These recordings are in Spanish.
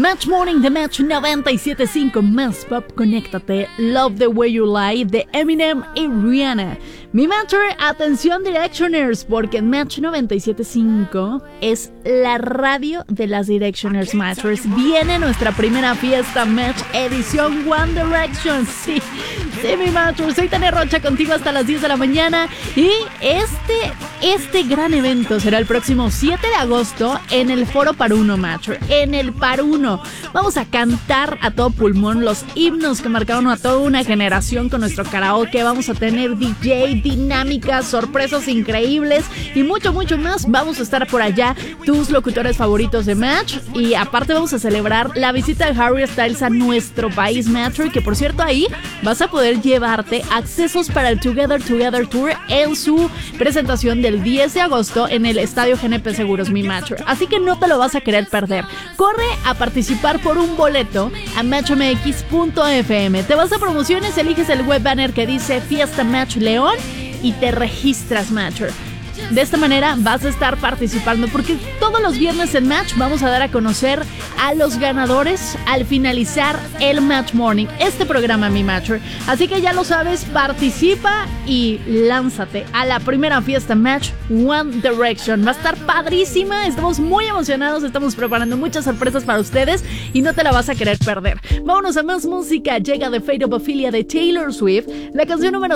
Match Morning de Match 97.5 Más Pop, conéctate. Love the Way You Lie de Eminem y Rihanna. Mi Matcher, atención Directioners, porque en Match 97.5 es la radio de las Directioners Matchers. Viene nuestra primera fiesta Match edición One Direction. Sí, mi Matcher, soy Tania Rocha contigo hasta las 10 de la mañana. Y este gran evento será el próximo 7 de agosto en el Foro Paruno Matcher. En el Paruno vamos a cantar a todo pulmón los himnos que marcaron a toda una generación con nuestro karaoke. Vamos a tener DJ, dinámicas, sorpresas increíbles y mucho más. Vamos a estar por allá, tus locutores favoritos de Match, y aparte vamos a celebrar la visita de Harry Styles a nuestro país Matcher, que por cierto ahí vas a poder llevarte accesos para el Together Tour en su presentación del 10 de agosto en el Estadio GNP Seguros Mi Matcher, así que no te lo vas a querer perder. Corre a participar por un boleto a matchmx.fm. Te vas a promociones, eliges el web banner que dice Fiesta Match León y te registras Matcher. De esta manera vas a estar participando, porque todos los viernes en Match vamos a dar a conocer a los ganadores al finalizar el Match Morning, este programa Mi Matcher. Así que ya lo sabes, participa y lánzate a la primera fiesta Match One Direction. Va a estar padrísima, estamos muy emocionados, estamos preparando muchas sorpresas para ustedes y no te la vas a querer perder. Vámonos a más música. Llega The Fate of Ophelia de Taylor Swift, la canción número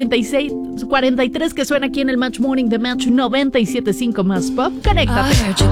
143 que suena aquí en el Match Morning de Match 97.5 Más Pop. Conéctate.